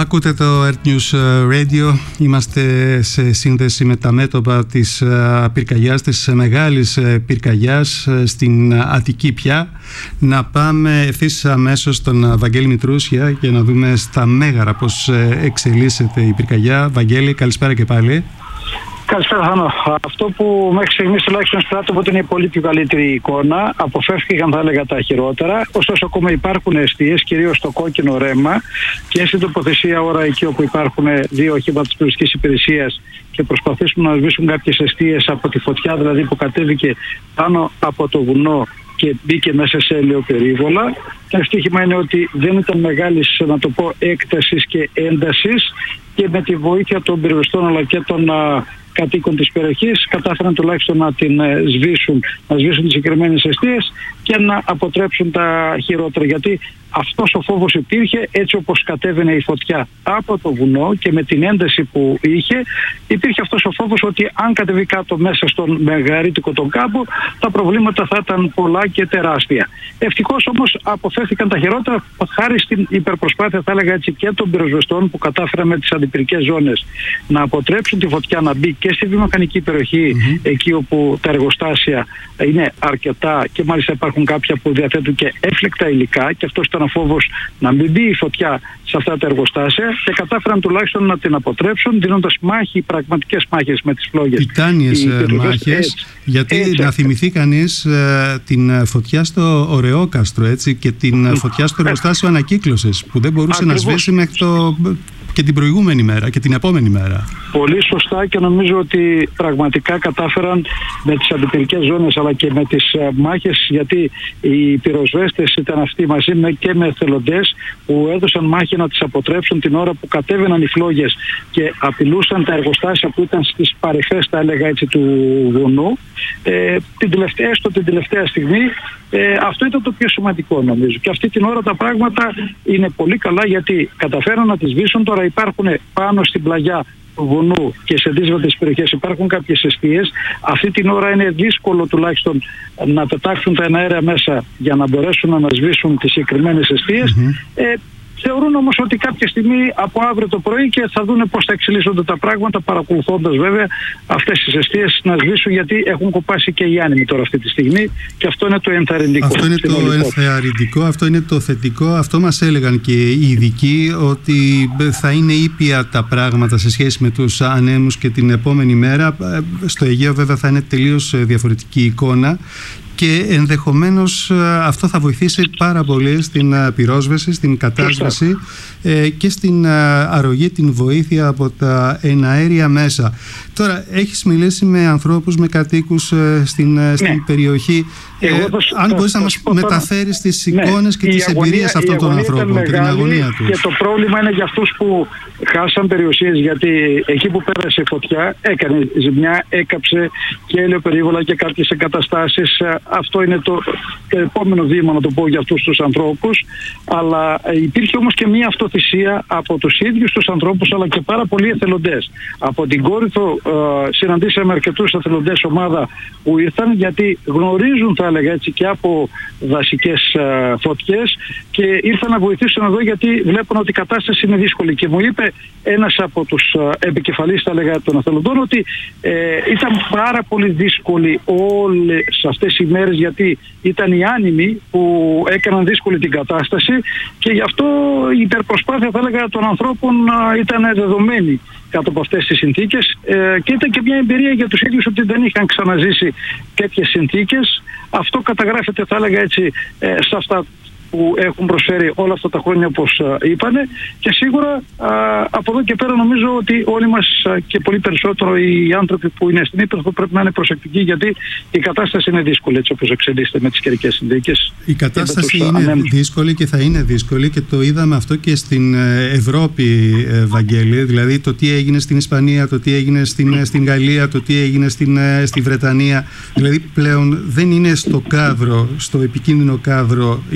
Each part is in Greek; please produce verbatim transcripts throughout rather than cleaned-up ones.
Ακούτε το Earth News Radio. Είμαστε σε σύνδεση με τα μέτωπα της πυρκαγιάς, της μεγάλης πυρκαγιάς στην Αττική πια. Να πάμε ευθύς αμέσως στον Βαγγέλη Μητρούσια για να δούμε στα Μέγαρα πώς εξελίσσεται η πυρκαγιά. Βαγγέλη, καλησπέρα και πάλι. Καλησπέρα, Θάνο. Αυτό που μέχρι στιγμής τουλάχιστον στράτω ότι είναι η πολύ πιο καλύτερη εικόνα. Αποφεύθηκαν, θα έλεγα, τα χειρότερα. Ωστόσο, ακόμα υπάρχουν εστίες, κυρίως στο κόκκινο ρέμα και στην τοποθεσία ώρα εκεί όπου υπάρχουν δύο οχήματα της τουριστικής υπηρεσίας και προσπαθήσουν να σβήσουν κάποιες εστίες από τη φωτιά, δηλαδή που κατέβηκε πάνω από το βουνό και μπήκε μέσα σε ελαιοπερίβολα. Το ευτύχημα είναι ότι δεν ήταν μεγάλης, να το πω, έκτασης και έντασης και με τη βοήθεια των πυροσβεστών αλλά και των α, κατοίκων της περιοχής κατάφεραν τουλάχιστον να την σβήσουν, να σβήσουν τις συγκεκριμένες εστίες και να αποτρέψουν τα χειρότερα. Γιατί αυτός ο φόβος υπήρχε, έτσι όπως κατέβαινε η φωτιά από το βουνό και με την ένταση που είχε, υπήρχε αυτός ο φόβος ότι αν κατεβεί κάτω μέσα στον μεγαρύτικο τον κάμπο, τα προβλήματα θα ήταν πολλά και τεράστια. Ευτυχώς όμως αποφεύθηκαν τα χειρότερα χάρη στην υπερπροσπάθεια, θα έλεγα έτσι, και των πυροσβεστών που κατάφεραν με τις αντιπυρικές ζώνες να αποτρέψουν τη φωτιά να μπει και στη βιομηχανική περιοχή, mm-hmm. εκεί όπου τα εργοστάσια είναι αρκετά και μάλιστα υπάρχουν κάποια που διαθέτουν και έφλεκτα υλικά και αυτός ήταν ο φόβος να μην μπει η φωτιά σε αυτά τα εργοστάσια και κατάφεραν τουλάχιστον να την αποτρέψουν δίνοντας μάχη, πραγματικές μάχες με τις φλόγες. Τιτάνιες μάχες, έτσι, γιατί έτσι, να θυμηθεί κανείς ε, την φωτιά στο Ωρεόκαστρο, έτσι, και την mm. φωτιά στο εργοστάσιο ανακύκλωσης που δεν μπορούσε Ακριβώς. να σβήσει μέχρι το... και την προηγούμενη μέρα και την επόμενη μέρα. Πολύ σωστά, και νομίζω ότι πραγματικά κατάφεραν με τις αντιπυρικές ζώνες αλλά και με τις μάχες, γιατί οι πυροσβέστες ήταν αυτοί μαζί με και με εθελοντές που έδωσαν μάχη να τις αποτρέψουν την ώρα που κατέβαιναν οι φλόγες και απειλούσαν τα εργοστάσια που ήταν στις παρυφές, θα έλεγα έτσι, του βουνού. Ε, την τελευταία, έστω την τελευταία στιγμή, ε, αυτό ήταν το πιο σημαντικό νομίζω. Και αυτή την ώρα τα πράγματα είναι πολύ καλά, γιατί καταφέραν να τις σβήσουν. Τώρα υπάρχουν πάνω στην πλαγιά του βουνού και σε δύσβατες περιοχές υπάρχουν κάποιες εστίες. Αυτή την ώρα είναι δύσκολο τουλάχιστον να πετάξουν τα εναέρια μέσα για να μπορέσουν να ανασβήσουν τις συγκεκριμένες εστίες. Mm-hmm. Ε, Θεωρούν όμως ότι κάποια στιγμή από αύριο το πρωί και θα δούνε πώς θα εξελίσσονται τα πράγματα, παρακολουθώντας βέβαια αυτές τις εστίες να σβήσουν, γιατί έχουν κοπάσει και οι άνεμοι τώρα αυτή τη στιγμή και αυτό είναι το ενθαρρυντικό. Αυτό είναι το ενθαρρυντικό, αυτό είναι το θετικό. Αυτό μας έλεγαν και οι ειδικοί, ότι θα είναι ήπια τα πράγματα σε σχέση με τους ανέμους και την επόμενη μέρα. Στο Αιγαίο βέβαια θα είναι τελείως διαφορετική εικόνα. Και ενδεχομένως αυτό θα βοηθήσει πάρα πολύ στην πυρόσβεση, στην κατάσβεση ε, και στην αρρωγή, την βοήθεια από τα εναέρια μέσα. Τώρα, έχεις μιλήσει με ανθρώπους, με κατοίκους ε, στην, ναι. στην περιοχή. Ε, αν μπορείς να μας μεταφέρεις τις εικόνες ναι. και τις εμπειρίες αυτών των ανθρώπων και την αγωνία τους. Και το πρόβλημα είναι για αυτούς που χάσαν περιουσίες, γιατί εκεί που πέρασε η φωτιά έκανε ζημιά, έκαψε και ελαιοπερίβολα και κάποιες εγκαταστάσεις. Αυτό είναι το, το επόμενο βήμα, να το πω, για αυτούς τους ανθρώπους. Αλλά υπήρχε όμως και μια αυτοθυσία από τους ίδιους τους ανθρώπους, αλλά και πάρα πολλοί εθελοντές. Από την Κόρινθο ε, συναντήσαμε αρκετούς εθελοντές ομάδα που ήρθαν, γιατί γνωρίζουν, θα έλεγα έτσι, και από δασικές ε, φωτιές και ήρθαν να βοηθήσουν εδώ, γιατί βλέπουν ότι η κατάσταση είναι δύσκολη. Και μου είπε ένας από τους ε, επικεφαλείς, θα έλεγα, των εθελοντών, ότι ε, ήταν πάρα πολύ δύσκολη όλες αυτές οι μέρες, γιατί ήταν οι άνεμοι που έκαναν δύσκολη την κατάσταση και γι' αυτό η υπερπροσπάθεια, θα έλεγα, των ανθρώπων ε, ήταν δεδομένη κάτω από αυτές τις συνθήκες ε, και ήταν και μια εμπειρία για τους ίδιους ότι δεν είχαν ξαναζήσει τέτοιες συνθήκες. Αυτό καταγράφεται, θα έλεγα έτσι, ε, σε αυτά που έχουν προσφέρει όλα αυτά τα χρόνια, όπως είπανε, και σίγουρα α, από εδώ και πέρα νομίζω ότι όλοι μας α, και πολύ περισσότερο οι άνθρωποι που είναι στην Ήπειρο πρέπει να είναι προσεκτικοί, γιατί η κατάσταση είναι δύσκολη έτσι όπως εξελίσσεται με τις καιρικές συνθήκες. Η κατάσταση είναι ανέμους. δύσκολη και θα είναι δύσκολη, και το είδαμε αυτό και στην Ευρώπη, Βαγγέλη, δηλαδή το τι έγινε στην Ισπανία, το τι έγινε στην, στην Γαλλία, το τι έγινε στην, στη Βρετανία. Δηλαδή πλέον δεν είναι στο κάδρο, στο επικίνδυνο κάδρο η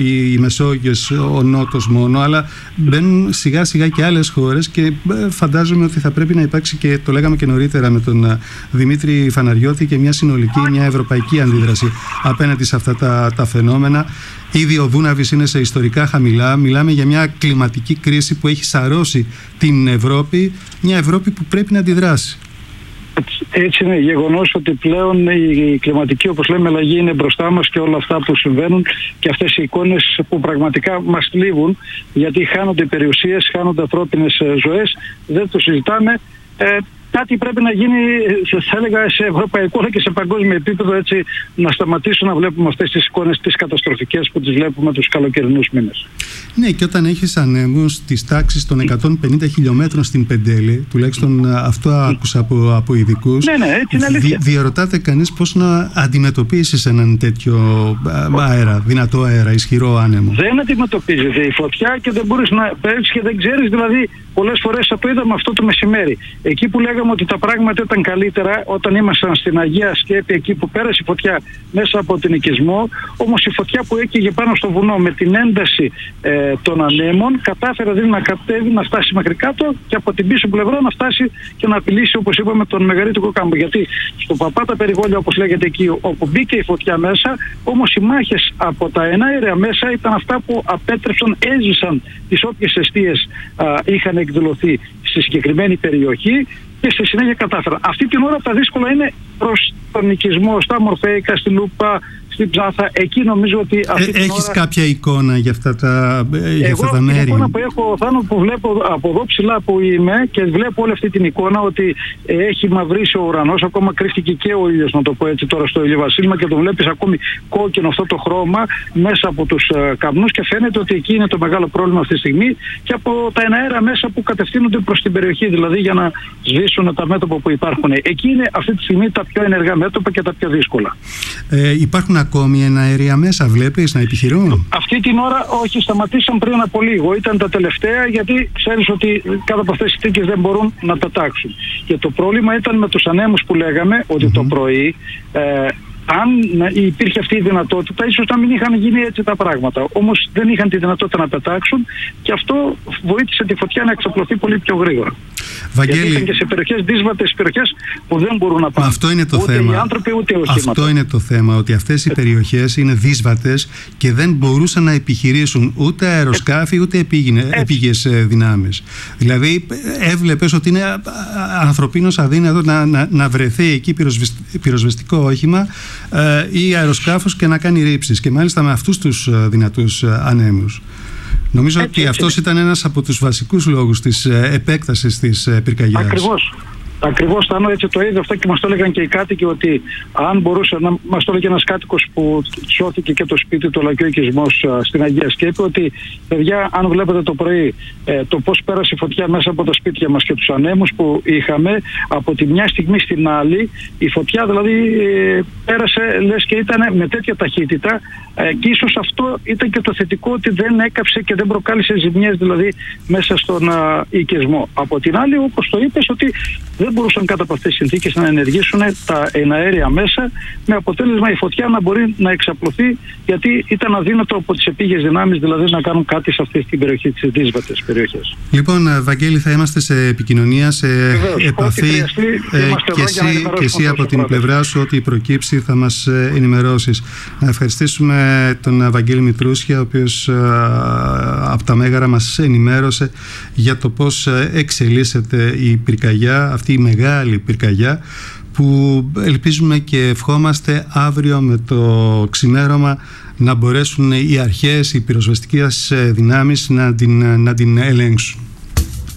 Μεσόγειος, ο Νότος μόνο, αλλά μπαίνουν σιγά σιγά και άλλες χώρες και φαντάζομαι ότι θα πρέπει να υπάρξει, και το λέγαμε και νωρίτερα με τον Δημήτρη Φαναριώτη, και μια συνολική, μια ευρωπαϊκή αντίδραση απέναντι σε αυτά τα, τα φαινόμενα. Ήδη ο Δούναβης είναι σε ιστορικά χαμηλά. Μιλάμε για μια κλιματική κρίση που έχει σαρώσει την Ευρώπη, μια Ευρώπη που πρέπει να αντιδράσει. Έτσι είναι γεγονός ότι πλέον η κλιματική, όπως λέμε, αλλαγή είναι μπροστά μας και όλα αυτά που συμβαίνουν και αυτές οι εικόνες που πραγματικά μας θλίβουν, γιατί χάνονται περιουσίες, χάνονται ανθρώπινες ζωές, δεν το συζητάμε. Ε, Κάτι πρέπει να γίνει, θα έλεγα, σε ευρωπαϊκό αλλά και σε παγκόσμιο επίπεδο, έτσι, να σταματήσουμε να βλέπουμε αυτές τις εικόνες τις καταστροφικές που τις βλέπουμε τους καλοκαιρινούς μήνες. Ναι, και όταν έχεις ανέμους της τάξης των εκατόν πενήντα χιλιόμετρων στην Πεντέλη, τουλάχιστον αυτό άκουσα από, από ειδικούς, ναι, ναι, έτσι είναι αλήθεια. Δι, διαρωτάται κανείς πώς να αντιμετωπίσεις έναν τέτοιο αέρα, δυνατό αέρα, ισχυρό άνεμο. Δεν αντιμετωπίζεται η φωτιά και δεν μπορείς να παίρνεις και δεν ξέρεις, δηλαδή πολλές φορές θα το είδαμε αυτό το μεσημέρι. Εκεί που λέγαμε ότι τα πράγματα ήταν καλύτερα όταν ήμασταν στην Αγία Σκέπη, εκεί που πέρασε η φωτιά μέσα από την οικισμό, όμως η φωτιά που έκαιγε πάνω στο βουνό με την ένταση ε, των ανέμων κατάφερε δηλαδή να κατέβει, να φτάσει μέχρι κάτω και από την πίσω πλευρά να φτάσει και να απειλήσει, όπως είπαμε, τον μεγαλύτερο κάμπο. Γιατί στο Παπάτα Περιγόλια, όπως λέγεται εκεί, όπου μπήκε η φωτιά μέσα, όμως οι μάχες από τα εναέρια μέσα ήταν αυτά που απέτρεψαν, έζησαν τις όποιες αιστείες είχαν εκδηλωθεί στη συγκεκριμένη περιοχή και στη συνέχεια κατάφεραν. Αυτή την ώρα τα δύσκολα είναι προς τον οικισμό, στα Μορφαίικα, στη Λούπα, στην Ψάθα. Εκεί νομίζω ότι αυτή ε, την Έχεις ώρα... κάποια εικόνα για αυτά τα, για Εγώ, αυτά τα μέρη? Εγώ την εικόνα που έχω, Θάνο, που βλέπω από εδώ ψηλά που είμαι και βλέπω όλη αυτή την εικόνα ότι έχει μαυρίσει ο ουρανός, ακόμα κρύφτηκε και ο ήλιος, να το πω έτσι τώρα, στο ηλιοβασίλεμα και το βλέπεις ακόμη κόκκινο αυτό το χρώμα μέσα από τους uh, καπνούς και φαίνεται ότι εκεί είναι το μεγάλο πρόβλημα αυτή τη στιγμή και από τα εναέρα μέσα που κατευθύνονται προς την περιοχή, δηλαδή για να σβήσουν τα μέτωπα που υπάρχουν. Εκεί είναι αυτή τη στιγμή τα πιο ενεργά μέτωπα και τα πιο δύσκολα. Ε, υπάρχουν ακόμη εναέρια μέσα, βλέπεις, να επιχειρούν? Αυτή την ώρα όχι, σταματήσαν πριν από λίγο. Ήταν τα τελευταία, γιατί ξέρεις ότι κάτω από αυτές τις συνθήκες δεν μπορούν να πετάξουν. Και το πρόβλημα ήταν με τους ανέμους που λέγαμε ότι mm-hmm. το πρωί, ε, αν υπήρχε αυτή η δυνατότητα, ίσως να μην είχαν γίνει έτσι τα πράγματα. Όμως δεν είχαν τη δυνατότητα να πετάξουν και αυτό βοήθησε τη φωτιά να εξαπλωθεί πολύ πιο γρήγορα. Βαγγέλη, γιατί ήταν και σε περιοχές, δύσβατες περιοχές που δεν μπορούν να πάνε. Αυτό είναι το ούτε θέμα. οι άνθρωποι ούτε οχήματα. Αυτό είναι το θέμα, ότι αυτές οι περιοχές είναι δύσβατες και δεν μπορούσαν να επιχειρήσουν ούτε αεροσκάφη ούτε επίγειες δυνάμεις. Δηλαδή έβλεπες ότι είναι ανθρωπίνως αδύνατο να, να, να βρεθεί εκεί πυροσβεστικό όχημα ή αεροσκάφος και να κάνει ρήψεις, και μάλιστα με αυτούς τους δυνατούς ανέμους. Νομίζω έτσι, ότι έτσι. αυτός ήταν ένας από τους βασικούς λόγους της επέκτασης της πυρκαγιάς. Ακριβώς. Ακριβώς, Θάνο, έτσι το είδε αυτό και μας το έλεγαν και οι κάτοικοι, ότι αν μπορούσε να μας το έλεγε ένας κάτοικος που σώθηκε και το σπίτι του αλλά και ο οικισμός στην Αγία Σκέπη, ότι παιδιά, αν βλέπετε το πρωί ε, το πώς πέρασε η φωτιά μέσα από τα σπίτια μας και τους ανέμους που είχαμε, από τη μια στιγμή στην άλλη η φωτιά δηλαδή ε, πέρασε, λες, και ήταν με τέτοια ταχύτητα ε, και ίσως αυτό ήταν και το θετικό, ότι δεν έκαψε και δεν προκάλεσε ζημιές δηλαδή μέσα στον α, οικισμό. Από την άλλη, όπως το είπες, ότι δεν μπορούσαν κάτω από αυτές τις συνθήκες να ενεργήσουν τα εναέρια μέσα, με αποτέλεσμα η φωτιά να μπορεί να εξαπλωθεί, γιατί ήταν αδύνατο από τις επίγειες δυνάμεις δηλαδή να κάνουν κάτι σε αυτή την περιοχή, τις δύσβατες περιοχές. Λοιπόν, Βαγγέλη, θα είμαστε σε επικοινωνία, σε Βεβαίως, επαφή χρειαστεί, ε, και εσύ, και εσύ από την πλευρά σου, ό,τι προκύψει θα μας ενημερώσεις. Να ευχαριστήσουμε τον Βαγγέλη Μητρούσια, ο οποίος από τα Μέγαρα μας ενημέρωσε για το πώς εξελίσσεται η πυρκαγιά, αυτή η μεγάλη πυρκαγιά, που ελπίζουμε και ευχόμαστε αύριο με το ξημέρωμα να μπορέσουν οι αρχές, οι πυροσβεστικές δυνάμεις να την, να την ελέγξουν.